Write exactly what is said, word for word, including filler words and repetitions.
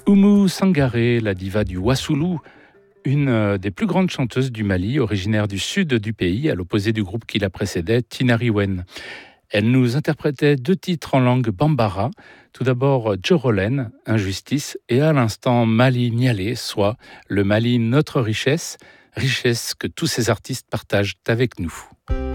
Oumou Sangaré, la diva du Wassoulou, une des plus grandes chanteuses du Mali, originaire du sud du pays, à l'opposé du groupe qui la précédait, Tinariwen. Elle nous interprétait deux titres en langue bambara. Tout d'abord Djorolen, Injustice, et à l'instant Mali Nialé, soit le Mali notre richesse, richesse que tous ces artistes partagent avec nous.